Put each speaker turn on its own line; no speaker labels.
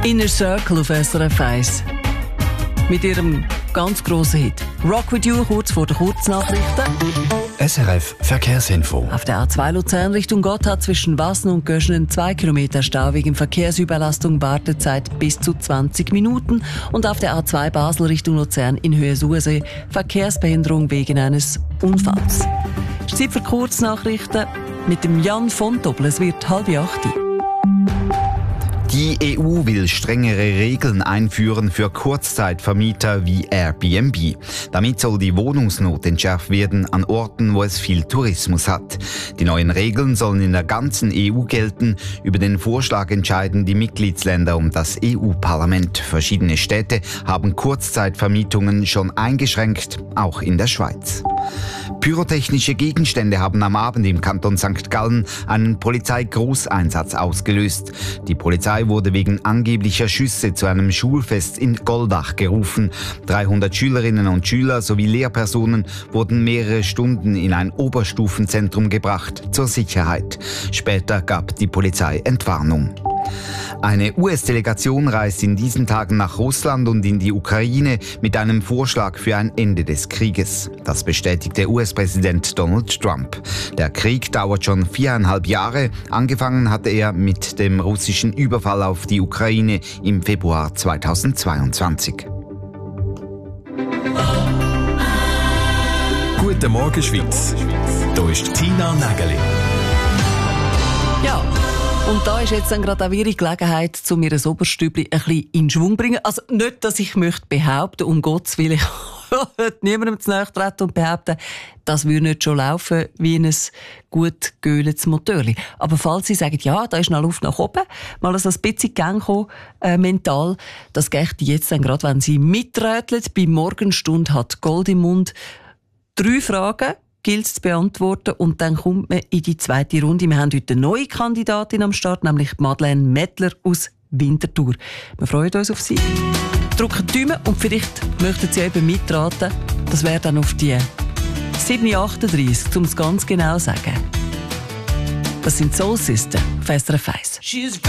Inner Circle auf SRF 1. Mit ihrem ganz grossen Hit. Rock with You, kurz vor den Kurznachrichten.
SRF Verkehrsinfo.
Auf der A2 Luzern Richtung Gotthard zwischen Wassen und Göschenen 2 Kilometer Stau wegen Verkehrsüberlastung, Wartezeit bis zu 20 Minuten. Und auf der A2 Basel Richtung Luzern in Höhe Sursee Verkehrsbehinderung wegen eines Unfalls. Es ist Zeit für Kurznachrichten mit dem Jan von Doppel. Es wird 7:30.
Die EU will strengere Regeln einführen für Kurzzeitvermieter wie Airbnb. Damit soll die Wohnungsnot entschärft werden an Orten, wo es viel Tourismus hat. Die neuen Regeln sollen in der ganzen EU gelten. Über den Vorschlag entscheiden die Mitgliedsländer und das EU-Parlament. Verschiedene Städte haben Kurzzeitvermietungen schon eingeschränkt, auch in der Schweiz. Pyrotechnische Gegenstände haben am Abend im Kanton St. Gallen einen Polizeigroßeinsatz ausgelöst. Die Polizei wurde wegen angeblicher Schüsse zu einem Schulfest in Goldach gerufen. 300 Schülerinnen und Schüler sowie Lehrpersonen wurden mehrere Stunden in ein Oberstufenzentrum gebracht zur Sicherheit. Später gab die Polizei Entwarnung. Eine US-Delegation reist in diesen Tagen nach Russland und in die Ukraine mit einem Vorschlag für ein Ende des Krieges. Das bestätigte US-Präsident Donald Trump. Der Krieg dauert schon 4,5 Jahre. Angefangen hatte er mit dem russischen Überfall auf die Ukraine im Februar 2022.
Guten Morgen, Schweiz. Hier ist Tina Nägeli.
Ja. Und da ist jetzt dann gerade auch ihre Gelegenheit, zu mir ein Oberstübli ein bisschen in Schwung zu bringen. Also nicht, dass ich möchte behaupten, um Gottes Willen, ich will niemandem zu nahe treten und behaupten, das würde nicht schon laufen wie ein gut geöltes Motorli. Aber falls Sie sagen, ja, da ist noch Luft nach oben, mal so ein bisschen Gang kommen, mental, das geht jetzt dann gerade, wenn Sie miträteln. Bei Morgenstunde hat Gold im Mund 3 Fragen gilt es zu beantworten und dann kommt man in die zweite Runde. Wir haben heute eine neue Kandidatin am Start, nämlich Madeleine Mettler aus Winterthur. Wir freuen uns auf Sie. Drücken die Daumen und vielleicht möchten Sie eben mitraten. Das wäre dann auf die 7:38, um es ganz genau zu sagen. Das sind Soul Sister auf SRF 1.